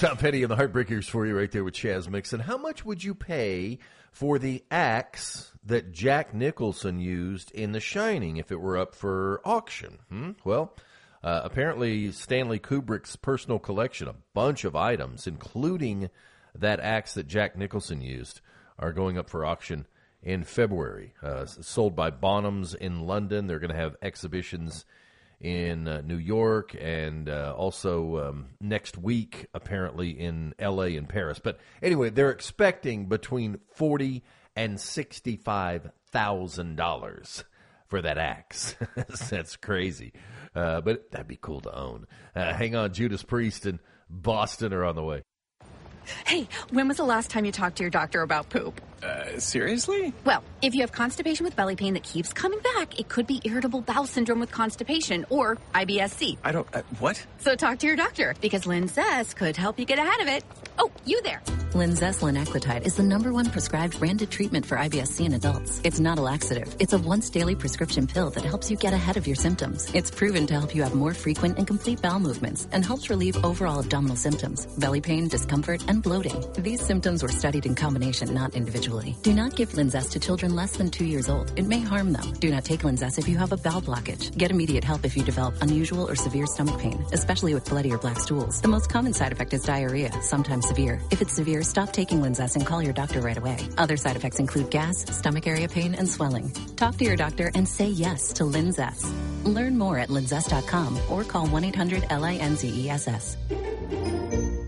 Tom Petty and the Heartbreakers for you right there with Chaz Mixon. How much would you pay for the axe that Jack Nicholson used in The Shining if it were up for auction? Well, apparently Stanley Kubrick's personal collection, a bunch of items, including that axe that Jack Nicholson used, are going up for auction in February. Sold by Bonhams in London. They're going to have exhibitions in New York and also next week, apparently, in L.A. and Paris. But anyway, they're expecting between $40,000 and $65,000 for that axe. That's crazy. But that'd be cool to own. Hang on, Judas Priest and Boston are on the way. Hey, when was the last time you talked to your doctor about poop? Seriously? Well, if you have constipation with belly pain that keeps coming back, it could be irritable bowel syndrome with constipation or IBS-C. I don't... what? So talk to your doctor, because Linzess could help you get ahead of it. Oh, you there. Linzess linaclotide is the #1 prescribed branded treatment for IBS-C in adults. It's not a laxative. It's a once-daily prescription pill that helps you get ahead of your symptoms. It's proven to help you have more frequent and complete bowel movements and helps relieve overall abdominal symptoms, belly pain, discomfort, and bloating. These symptoms were studied in combination, not individually. Do not give Linzess to children less than 2 years old. It may harm them. Do not take Linzess if you have a bowel blockage. Get immediate help if you develop unusual or severe stomach pain, especially with bloody or black stools. The most common side effect is diarrhea, sometimes severe. If it's severe, stop taking Linzess and call your doctor right away. Other side effects include gas, stomach area pain, and swelling. Talk to your doctor and say yes to Linzess. Learn more at linzess.com or call 1-800-LINZESS.